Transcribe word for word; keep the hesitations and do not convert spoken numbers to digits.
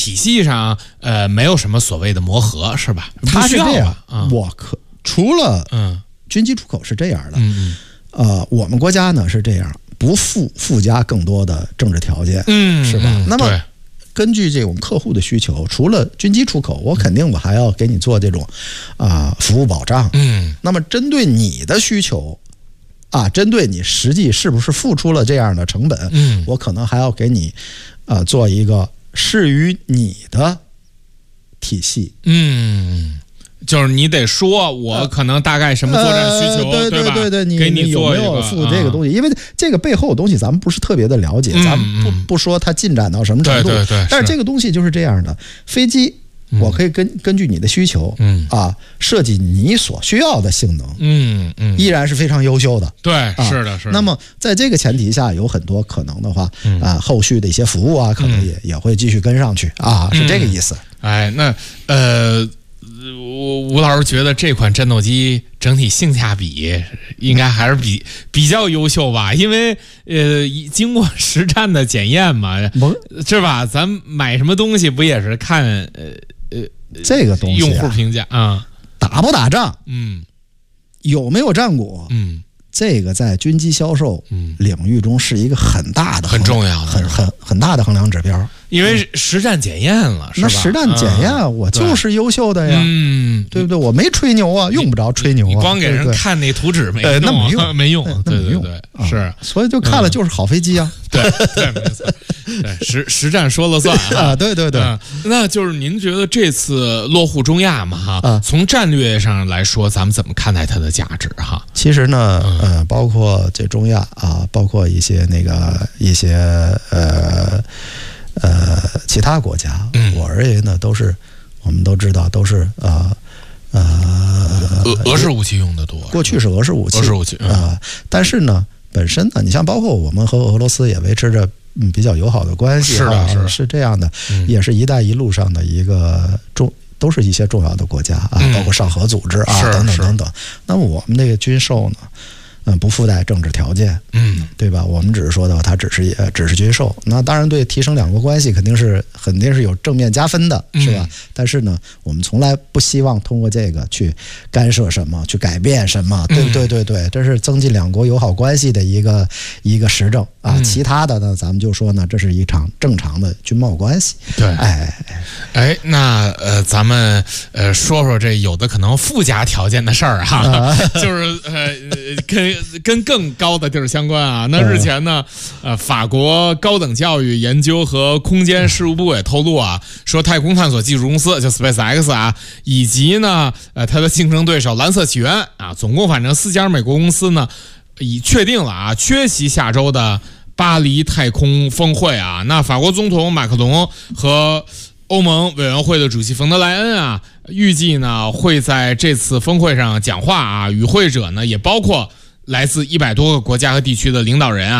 体系上呃没有什么所谓的磨合，是吧？ 它是这样， 嗯、 我可除了嗯军机出口是这样的， 嗯呃，我们国家呢是这样，不附附加更多的政治条件， 嗯， 是吧？ 嗯、 那么根据这种客户的需求，除了军机出口，我肯定我还要给你做这种啊、呃、服务保障， 嗯， 那么针对你的需求。啊，针对你实际是不是付出了这样的成本， 嗯， 我可能还要给你，呃，做一个适于你的体系。 嗯，就是你得说，我可能大概什么作战需求， 呃、对对吧？ 对对，你给你有没有付这个东西？啊、因为这个背后的东西咱们不是特别的了解， 嗯、 咱们不不说它进展到什么程度。 对对对， 但是这个东西就是这样的，飞机。我可以根根据你的需求， 嗯啊，设计你所需要的性能， 嗯嗯， 依然是非常优秀的。 对， 啊、 是的，是的。 那么在这个前提下，有很多可能的话， 嗯、 啊，后续的一些服务啊，可能也、嗯、也会继续跟上去啊，是这个意思。 嗯、哎，那呃，吴吴老师觉得这款战斗机整体性价比应该还是比比较优秀吧？因为呃，经过实战的检验嘛，是吧？咱买什么东西不也是看呃。呃， 这个东西、啊、 用户评价啊、嗯， 打不打仗， 嗯， 有没有战果， 嗯， 这个在军机销售领域中是一个很大的、 很重要的、 很很很大的衡量指标。 因为实战检验了，是吧？ 那实战检验，嗯、我就是优秀的呀， 嗯， 对不对？我没吹牛啊，用不着吹牛啊， 你光给人看那图纸没用、啊， 那没用， 没用，对对对， 啊、 是， 所以就看了就是好飞机啊， 嗯、对对，没错，对实实战说了算啊，对对对、 嗯，那就是您觉得这次落户中亚嘛，哈、 啊， 从战略上来说，咱们怎么看待它的价值哈？ 其实呢，嗯、呃，包括这中亚啊，包括一些那个一些呃。呃，其他国家， 嗯、 我而言呢，都是我们都知道，都是呃呃俄俄式武器用的多， 过去是俄式武器， 俄式武器啊、 呃，但是呢，本身呢，你像包括我们和俄罗斯也维持着嗯比较友好的关系， 是的， 是是是这样的， 嗯、 也是一带一路上的一个重，都是一些重要的国家啊， 嗯、 包括上合组织啊等等等等。那么我们这个军售呢？嗯，不附带政治条件， 嗯， 对吧？我们只是说的，它只是呃，只是军售。那当然，对提升两国关系肯定是肯定是有正面加分的，是吧？ 嗯、 但是呢，我们从来不希望通过这个去干涉什么，去改变什么，对不对？对对，这是增进两国友好关系的一个一个实证啊。 嗯、 其他的呢，咱们就说呢，这是一场正常的军贸关系。 对， 哎哎，那呃，咱们呃说说这有的可能附加条件的事儿哈，啊、就是呃跟。跟更高的地儿相关啊。那日前呢，呃，法国高等教育研究和空间事务部也透露啊，说太空探索技术公司就 SpaceX 啊，以及呢，呃，它的竞争对手蓝色起源啊，总共反正四家美国公司呢，已确定了啊，缺席下周的巴黎太空峰会啊。那法国总统马克龙和欧盟委员会的主席冯德莱恩啊，预计呢会在这次峰会上讲话啊，与会者呢也包括来自一百多个国家和地区的领导人啊。